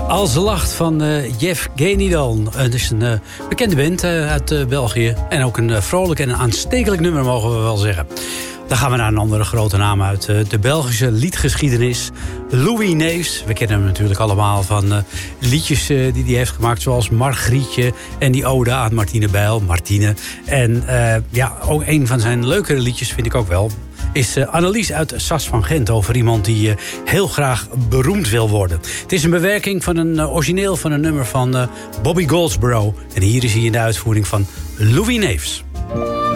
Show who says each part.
Speaker 1: Als de lacht van Jeff Genidal. Het is een bekende band uit België. En ook een vrolijk en een aanstekelijk nummer, mogen we wel zeggen. Dan gaan we naar een andere grote naam uit de Belgische liedgeschiedenis. Louis Neefs. We kennen hem natuurlijk allemaal van liedjes die hij heeft gemaakt. Zoals Margrietje en die ode aan Martine Bijl. Martine. En ook een van zijn leukere liedjes vind ik ook wel. Is Annelies uit Sas van Gent over iemand die heel graag beroemd wil worden. Het is een bewerking van een origineel van een nummer van Bobby Goldsboro. En hier is hij in de uitvoering van Louis Neefs.